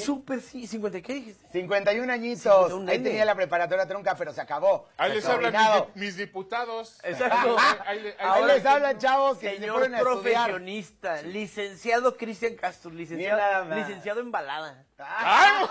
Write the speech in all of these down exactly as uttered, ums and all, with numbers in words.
súper, sí, ¿cincuenta qué dijiste? cincuenta y un añitos. cincuenta y un Ahí nene. tenía la preparatoria trunca, pero se acabó. Ahí les hablan Sobrado. mis, mis diputados. Exacto. Ahí, ahí le- ahí Ahí le- les hablan chavos que se Señor ponen a estudiar. profesionista, licenciado Cristian Castro, licenciado, Mira nada más. licenciado en balada. ¡Ay!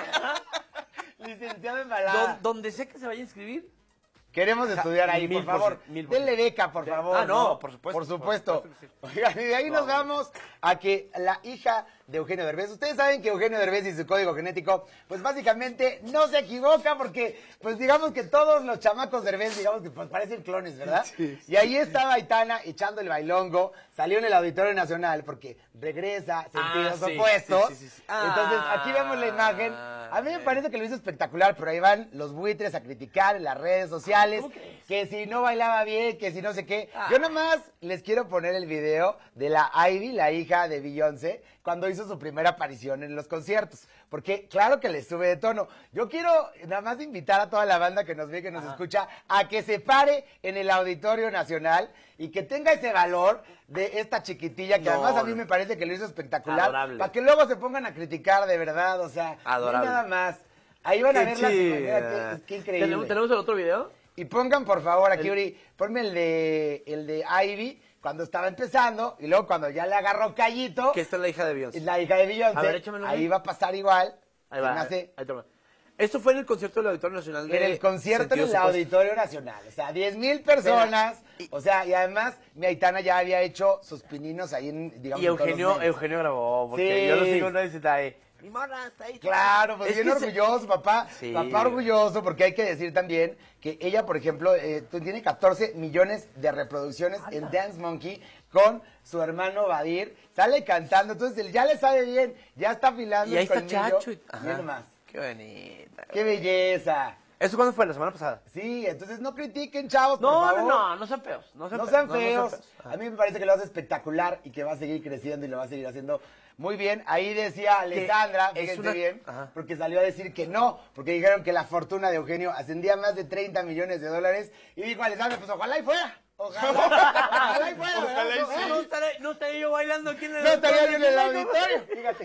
Licenciado en balada. Don- donde sé que se vaya a inscribir. Queremos estudiar ahí, Mil por por favor. ciento, mil por Denle beca, por De- favor. Ah, no, por supuesto, Por supuesto. por supuesto Oigan, y de ahí nos vamos a que la hija de Eugenio Derbez, ustedes saben que Eugenio Derbez y su código genético, pues básicamente no se equivoca porque, pues digamos que todos los chamacos Derbez, digamos que pues parecen clones, ¿verdad? Sí, sí. Y ahí estaba Aitana echando el bailongo, salió en el Auditorio Nacional porque regresa sentidos Ah, sí, opuestos. sí, sí, sí, sí. Entonces, aquí vemos la imagen. A mí me parece que lo hizo espectacular, pero ahí van los buitres a criticar en las redes sociales. ¿Cómo crees? Que si no bailaba bien, que si no sé qué. Ah. Yo nada más les quiero poner el video de la Ivy, la hija de Beyoncé, cuando hizo su primera aparición en los conciertos. Porque claro que le sube de tono. Yo quiero nada más invitar a toda la banda que nos ve, que nos Ajá. escucha, a que se pare en el Auditorio Nacional y que tenga ese valor de esta chiquitilla, que No, además a mí no. me parece que lo hizo espectacular. Adorable. Para que luego se pongan a criticar de verdad, o sea, no Adorable. nada más. Ahí van a Qué ver las chida. imágenes, qué, qué increíble. ¿Tenemos, ¿Tenemos el otro video? Y pongan, por favor, aquí, El- Uri, ponme el de, el de Ivy, cuando estaba empezando, y luego cuando ya le agarró Callito, Que esta es la hija de Beyoncé. es la hija de Beyoncé, A ver, échamelo ahí ahí. va a pasar igual. Ahí Se va. me hace- ahí toma. Esto fue en el concierto del Auditorio Nacional de en el concierto en Sentidos el Opuestos. Auditorio Nacional, o sea, diez mil personas, o sea, y además mi Aitana ya había hecho sus pininos ahí en, digamos, Y en todos los Eugenio, medios. Eugenio grabó, porque Sí. yo lo sigo en una y está ahí. Mi morra está ahí. Claro, pues Es bien que se- orgulloso, papá. Sí. Papá orgulloso, porque hay que decir también que ella, por ejemplo, eh, tú- tiene catorce millones de reproducciones en Dance Monkey con su hermano Badir. Sale cantando, entonces él ya le sabe bien, ya está afilando Y ahí el está colmillo. Chacho. y- Ajá. Mira nomás. Qué bonita. ¡Qué belleza! ¿Eso cuándo fue? ¿La semana pasada? Sí, entonces no critiquen, chavos, por No, no, favor. no, no sean feos. No sean No feos. sean no, feos. Ajá. A mí me parece que lo hace espectacular y que va a seguir creciendo y lo va a seguir haciendo muy bien. Ahí decía Alessandra, es fíjense una- bien, Ajá. porque salió a decir que no, porque dijeron que la fortuna de Eugenio ascendía a más de treinta millones de dólares. Y dijo Alessandra, pues ojalá y fuera. Ojalá, ojalá y fuera. Ojalá ¿verdad? y sí. No estaré, no estaré yo bailando aquí en el No estaría yo en el auditorio. auditorio, fíjate.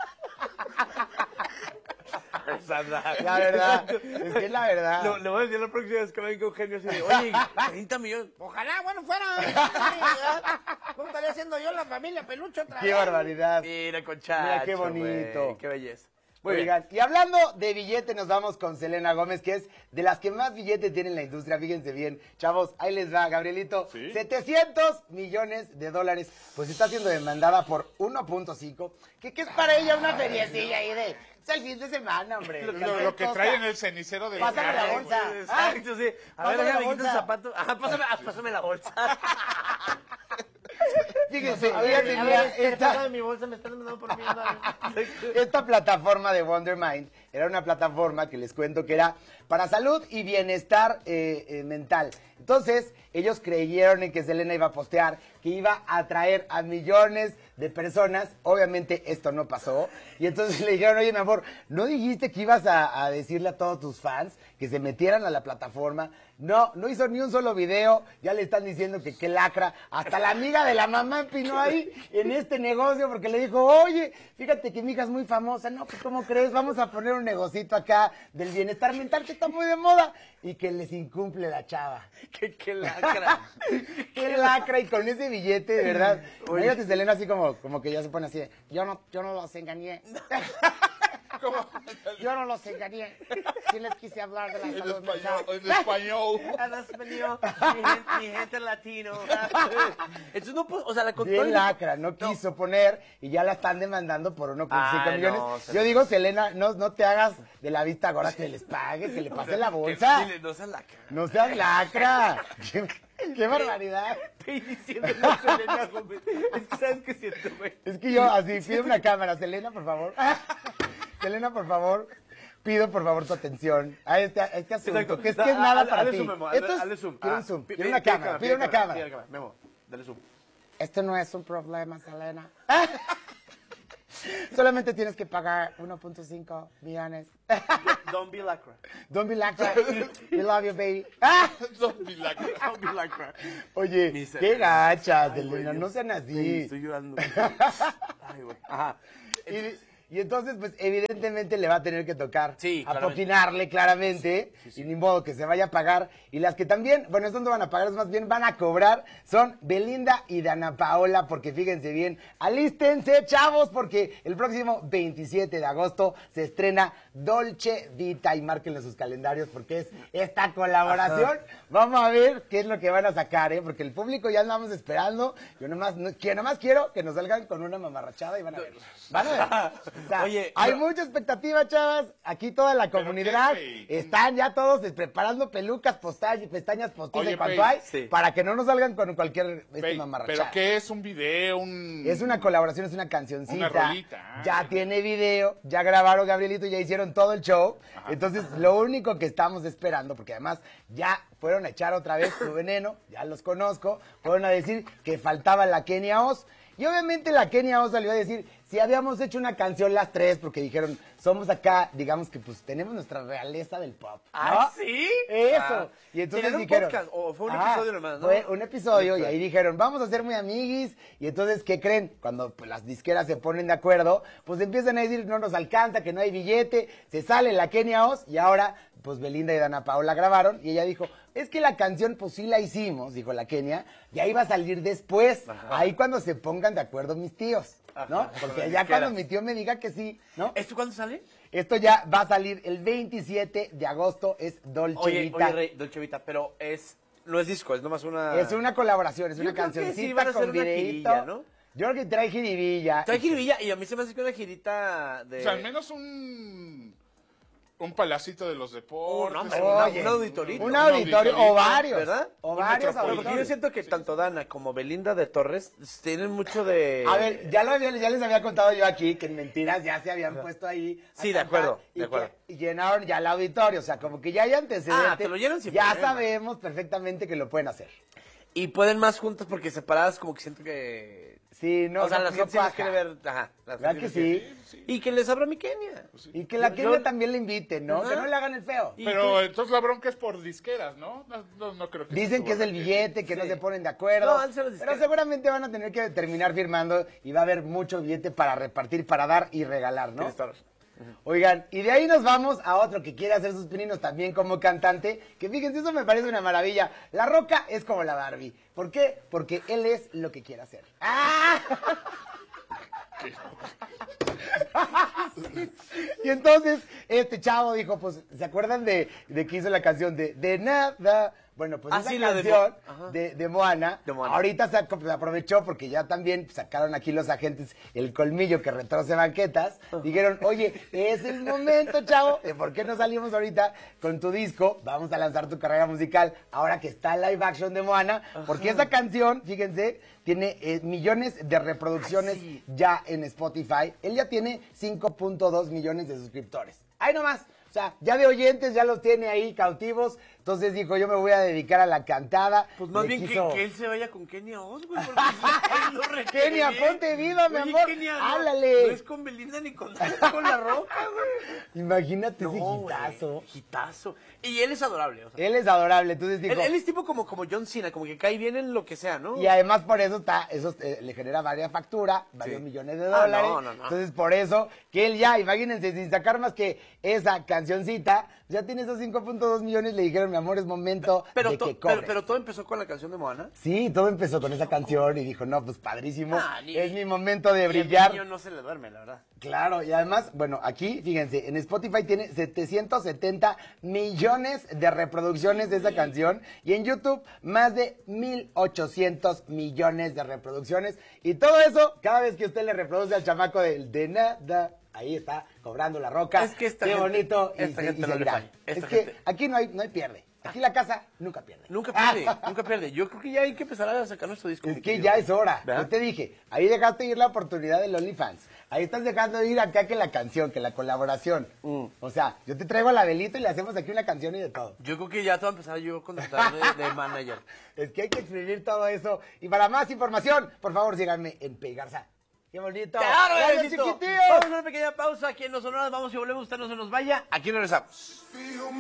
Sandra. La verdad, es que es la verdad. Le, le voy a decir la próxima vez que venga Eugenio así de, oye, treinta millones. Ojalá, bueno, fuera. ¿Cómo estaría haciendo yo la familia peluche otra Qué vez? barbaridad. Mira, conchacho, Mira qué bonito. güey, qué belleza. Muy Oigan, bien. y hablando de billete, nos vamos con Selena Gómez, que es de las que más billete tiene en la industria. Fíjense bien, chavos, ahí les va, Gabrielito. ¿Sí? setecientos millones de dólares, pues está siendo demandada por uno punto cinco, que, que es para ella una feriecilla ahí de, es el fin de semana, hombre. Lo, cualquier lo que cosa. trae en el cenicero del Pásame la carro, bolsa. güey. Exacto, sí. A Pásame ver, la déjame quitar bolsa. el zapato. Ajá, pásame, ah, pásame la bolsa. Fíjense, A ella ver, a tenía ver, este, esta- pásame mi bolsa, me están mandando por miedo. Esta plataforma de Wondermind era una plataforma que les cuento que era para salud y bienestar eh, eh, mental. Entonces, ellos creyeron en que Selena iba a postear, que iba a atraer a millones de personas. Obviamente esto no pasó. Y entonces le dijeron, oye, mi amor, ¿no dijiste que ibas a, a decirle a todos tus fans que se metieran a la plataforma? No, no hizo ni un solo video. Ya le están diciendo que qué lacra. Hasta la amiga de la mamá empinó ahí en este negocio porque le dijo, oye, fíjate que mi hija es muy famosa. No, pues ¿cómo crees? Vamos a poner un negocito acá del bienestar mental que está muy de moda. Y que les incumple la chava. qué, qué lacra. Qué lacra, y con ese billete, de verdad. Imagínate Selena así como, como que ya se pone así de, yo no, yo no los engañé. Yo no los engañé. Sí les quise hablar de la En salud mental. español, en español. Hablas español, mi gente, mi gente latino. Entonces no puedo, o sea, la Bien control. lacra, no quiso poner y ya la están demandando por uno punto cinco Ay, millones. no, Yo Selena. digo, Selena, no, no te hagas de la vista gorda que les pague, que le pase la bolsa. Dile, no seas lacra. No seas lacra. Qué, qué barbaridad. Estoy diciendo a Selena Gómez. Es que sabes qué siento, güey. Es que yo así pido una cámara. Selena, por favor. Selena, por favor. Pido, por favor, tu atención a este, a este asunto, Exacto. que es que es Da- nada hazle- para hazle ti. zoom, Memo, hazle- Esto es- hazle zoom. Quiero Ah, un zoom, pi- quiero una pide cámara, pide una cámara. Pide cámara. Memo, dale zoom. Esto no es un problema, Selena. Solamente tienes que pagar uno punto cinco millones. Don't be lacra. Don't be lacra. We love you, baby. Don't be like that. Don't be lacra. Oye, Mi qué Selena. gachas, Ay, güey, Selena, Dios. no sean Sí, así. estoy llorando. Ay, güey. Ajá. Y, Y entonces, pues, evidentemente le va a tener que tocar Sí, a claramente. poquinarle claramente, y ni modo que se vaya a pagar. Y las que también, bueno, estos no van a pagar, más bien van a cobrar, son Belinda y Dana Paola, porque fíjense bien, alístense, chavos, porque el próximo veintisiete de agosto se estrena Dolce Vita, y márquenle sus calendarios, porque es esta colaboración. Ajá. Vamos a ver qué es lo que van a sacar, ¿eh? Porque el público ya andamos esperando. Yo nomás, no, que nomás quiero que nos salgan con una mamarrachada y van a ver. Van a ver. O sea, Oye, hay no. mucha expectativa, chavas. Aquí toda la comunidad qué, están ya todos preparando pelucas, postañas, pestañas postizas Oye, y cuanto Pei, hay, sí. para que no nos salgan con cualquier este, Pei, mamarrachada. ¿pero qué es? ¿Un video? Un... Es una colaboración, es una cancioncita. Una rolita. Ah, ya ya. tiene video, ya grabaron Gabrielito, ya hicieron todo el show. Ajá. Entonces, lo único que estamos esperando, porque además ya fueron a echar otra vez su veneno, ya los conozco, fueron a decir que faltaba la Kenia Oz. Y obviamente la Kenia Oz salió a decir, si habíamos hecho una canción las tres, porque dijeron, somos acá, digamos que pues tenemos nuestra realeza del pop. ¿no? ¿Ah, sí? Eso. Ah. Y entonces ¿Tenían un dijeron, podcast o fue un ah, episodio nomás, no? Fue un episodio y ahí dijeron, vamos a ser muy amiguis. Y entonces, ¿qué creen? Cuando pues, las disqueras se ponen de acuerdo, pues empiezan a decir, no nos alcanza, que no hay billete. Se sale la Kenia Oz y ahora, pues Belinda y Dana Paola grabaron y ella dijo, es que la canción pues sí la hicimos, dijo la Kenia, y ahí va a salir después, Ajá. ahí cuando se pongan de acuerdo mis tíos, ¿no? Ajá. Porque La ya disquera. cuando mi tío me diga que sí, ¿no? ¿Esto cuándo sale? Esto ya va a salir el veintisiete de agosto, es Dolce Oye, Vita. oye, Rey, Dolce Vita, pero es, no es disco, es nomás una... Es una colaboración, es Yo una creo que sí cancioncita van a hacer con una videíto. girilla, ¿no? Yo creo que trae jiribilla. Trae jiribilla y a mí se me hace que una girita de... O sea, al menos un... Un palacito de los deportes. Oh, no, hombre, un- una- Oye, un auditorito. Un Un auditorio, auditorito, o varios. ¿verdad? O Un varios metropolitano. Porque yo auditorios. siento que tanto Dana como Belinda de Torres tienen mucho de... A ver, ya, lo había- ya les había contado yo aquí que en Mentiras ya se habían puesto ahí. a Sí, de cantar acuerdo, y de acuerdo. que- Y llenaron ya el auditorio, o sea, como que ya hay antecedentes. Ah, te lo llenan sin Ya problema. sabemos perfectamente que lo pueden hacer. Y pueden más juntas porque separadas como que siento que... Sí, no, o sea, no, la no gente sí las cuaja. quiere ver... Ajá. las ¿Verdad gente que quiere- sí? Y que les abra mi Kenia. Y que la Yo- Kenia yo- también le inviten, ¿no? Ajá. Que no le hagan el feo. Y Pero tú- entonces la bronca es por disqueras, ¿no? No, no, no creo que... Dicen que es el billete, que no Sí. se ponen de acuerdo. No, han sido las pero disqueras. seguramente van a tener que terminar firmando y va a haber mucho billete para repartir, para dar y regalar, ¿no? Tienes toda razón. Oigan, y de ahí nos vamos a otro que quiere hacer sus pininos también como cantante, que fíjense, eso me parece una maravilla. La Roca es como la Barbie. ¿Por qué? Porque él es lo que quiere hacer. ¡Ah! Y entonces, este chavo dijo, pues, ¿se acuerdan de, de que hizo la canción de De Nada? Bueno, pues Ah, esa sí, la de canción Mo- Ajá. de, de Moana, De Moana. ahorita se ap- aprovechó porque ya también sacaron aquí los agentes el colmillo que retroce banquetas. Dijeron, oye, es el momento, chavo, de por qué no salimos ahorita con tu disco, vamos a lanzar tu carrera musical ahora que está el live action de Moana, porque esa canción, fíjense, tiene eh, millones de reproducciones Ay, sí. ya en Spotify. Él ya tiene cinco punto dos millones de suscriptores. Ahí nomás. O sea, ya de oyentes, ya los tiene ahí cautivos. Entonces dijo, yo me voy a dedicar a la cantada. Pues más Le bien que- quiso- que, él se vaya con Kenia Oz, güey. Porque él lo requiere Kenia, bien. ponte viva, mi Oye, amor. Kenia, no- Háblale. No es con Belinda ni con, es con la Roca, güey. Imagínate ese No, hitazo. güey, hitazo. Y él es adorable, o sea. Él es adorable, entonces dijo... Él, él es tipo como, como John Cena, como que cae bien en lo que sea, ¿no? Y además por eso está, eso eh, le genera varias facturas, varios Sí. millones de Ah, dólares. no, no, no. Entonces por eso que él ya, imagínense, sin sacar más que esa cancioncita, ya tiene esos cinco punto dos millones, le dijeron, mi amor, es momento pero, de to- que cobres. pero, pero todo empezó con la canción de Moana. Sí, todo empezó con esa canción y dijo, no, pues padrísimo, Ah, ni- es mi momento de Y al brillar. niño no se le duerme, la verdad. Claro, y además, bueno, aquí, fíjense, en Spotify tiene setecientos setenta millones de reproducciones de esa canción y en YouTube más de mil ochocientos millones de reproducciones. Y todo eso, cada vez que usted le reproduce al chamaco del de nada, ahí está cobrando la Roca. Es que esta Qué gente- bonito y, esta se- gente y no le seguirá. falla. Es Esta que gente- aquí no hay, no hay pierde. Aquí la casa nunca pierde. Nunca pierde, nunca pierde. Yo creo que ya hay que empezar a sacar nuestro disco. Es mi que querido. ya es hora. ¿Verdad? Yo te dije, ahí dejaste ir la oportunidad del OnlyFans. Ahí estás dejando ir acá que la canción, que la colaboración. Mm. O sea, yo te traigo a la velita y le hacemos aquí una canción y de todo. Yo creo que ya te voy a empezar yo a contratar de, de manager. Es que hay que escribir todo eso. Y para más información, por favor, síganme en Pegarza. ¡Qué bonito! ¡Claro, ¡Gracias, bebecito! chiquitillo! Vamos a una pequeña pausa aquí en Los Sonoras. Vamos y volvemos, usted no se nos vaya. Aquí regresamos.